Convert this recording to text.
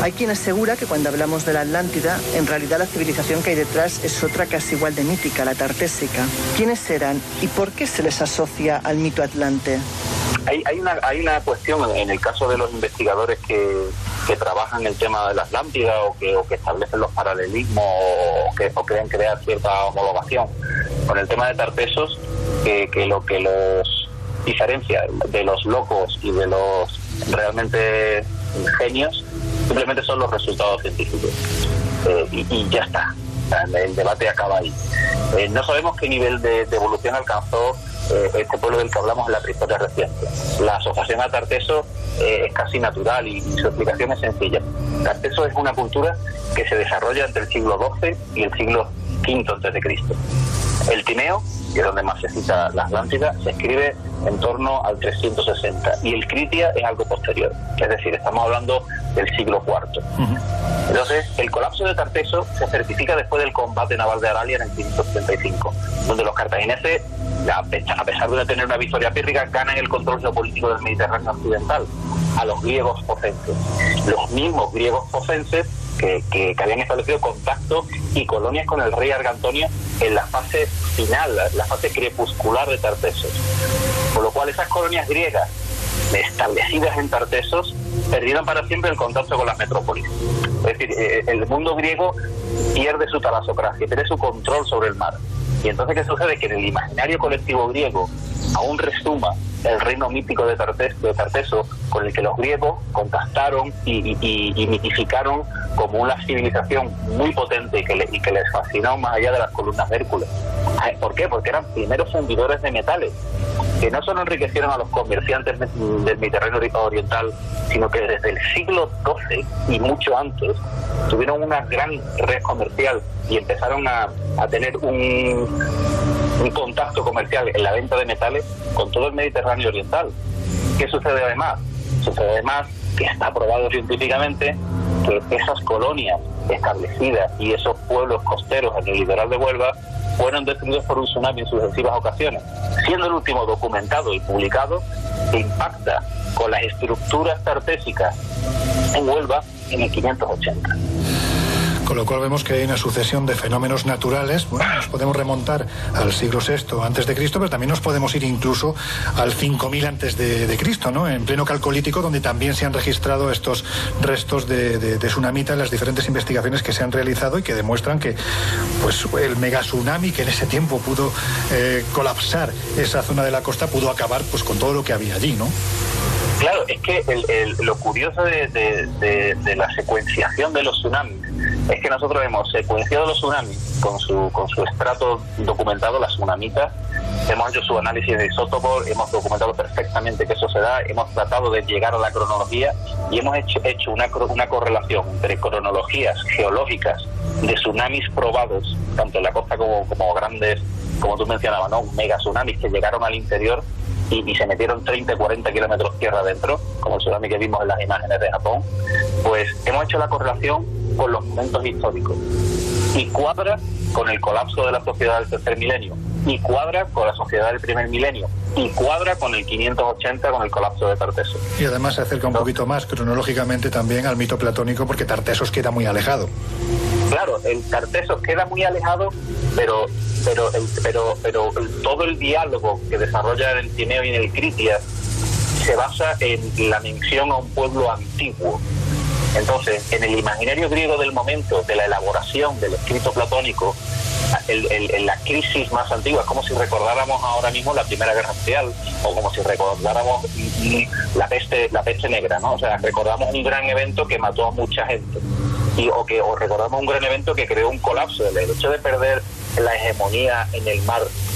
Hay quien asegura que cuando hablamos de la Atlántida, en realidad la civilización que hay detrás es otra casi igual de mítica, la tartésica. ¿Quiénes eran y por qué se les asocia al mito atlante? Hay una cuestión en el caso de los investigadores que trabajan el tema de la Atlántida o que establecen los paralelismos o creen crear cierta homologación con el tema de Tartesos, que lo que los diferencia de los locos y de los realmente genios simplemente son los resultados científicos, y ya está. El debate acaba ahí. No sabemos qué nivel de evolución alcanzó este pueblo del que hablamos en la prehistoria reciente. La asociación a Tarteso es casi natural y su explicación es sencilla. Tarteso es una cultura que se desarrolla entre el siglo XII y el siglo V a.C. El Tineo, que es donde más se cita la Atlántida, se escribe en torno al 360 y el Critia es algo posterior, es decir, estamos hablando del siglo IV. Entonces, el colapso de Tarteso se certifica después del combate naval de Aralia en el 535, donde los cartagineses, a pesar de tener una victoria pírrica, ganan el control geopolítico del Mediterráneo occidental a los griegos focenses. Los mismos griegos focenses que habían establecido contactos y colonias con el rey Argantonio en la fase final, la fase crepuscular de Tartesos. Por lo cual esas colonias griegas establecidas en Tartesos perdieron para siempre el contacto con las metrópolis. Es decir, el mundo griego pierde su talasocracia, pierde su control sobre el mar. Y entonces, ¿qué sucede? Que en el imaginario colectivo griego aún resuma el reino mítico de Tarteso, con el que los griegos contactaron y mitificaron como una civilización muy potente y que les fascinó más allá de las columnas de Hércules. ¿Por qué? Porque eran primeros fundidores de metales, que no solo enriquecieron a los comerciantes del Mediterráneo oriental, sino que desde el siglo XII y mucho antes tuvieron una gran red comercial y empezaron a tener un contacto comercial en la venta de metales con todo el Mediterráneo oriental. ¿Qué sucede además? Sucede además que está probado científicamente que esas colonias establecidas y esos pueblos costeros en el litoral de Huelva fueron destruidos por un tsunami en sucesivas ocasiones, siendo el último documentado y publicado que impacta con las estructuras tartésicas en Huelva en el 580. Con lo cual vemos que hay una sucesión de fenómenos naturales. Bueno, nos podemos remontar al siglo VI antes de Cristo, pero también nos podemos ir incluso al 5000 antes de Cristo, ¿no? En pleno Calcolítico, donde también se han registrado estos restos de tsunamita en las diferentes investigaciones que se han realizado y que demuestran que pues el megatsunami que en ese tiempo pudo colapsar esa zona de la costa pudo acabar pues con todo lo que había allí, ¿no? Claro, es que lo curioso de la secuenciación de los tsunamis es que nosotros hemos secuenciado los tsunamis con su estrato documentado, las tsunamitas, hemos hecho su análisis de isótopos, hemos documentado perfectamente que eso se da, hemos tratado de llegar a la cronología y hemos hecho una correlación entre cronologías geológicas de tsunamis probados, tanto en la costa como grandes, como tú mencionabas, ¿no? Mega tsunamis que llegaron al interior y se metieron 30, 40 kilómetros tierra adentro, como el tsunami que vimos en las imágenes de Japón. Pues hemos hecho la correlación con los momentos históricos y cuadra con el colapso de la sociedad del tercer milenio, y cuadra con la sociedad del primer milenio, y cuadra con el 580 con el colapso de Tartesos. Y además se acerca un poquito más cronológicamente también al mito platónico, porque Tartesos queda muy alejado. Claro, el Tartesos queda muy alejado, pero todo el diálogo que desarrolla en el Tineo y en el Critia se basa en la mención a un pueblo antiguo. Entonces, en el imaginario griego del momento de la elaboración del escrito platónico, la crisis más antigua es como si recordáramos ahora mismo la Primera Guerra Mundial, o como si recordáramos la peste negra, ¿no? O sea, recordamos un gran evento que mató a mucha gente, o recordamos un gran evento que creó un colapso. El hecho de perder la hegemonía en el mar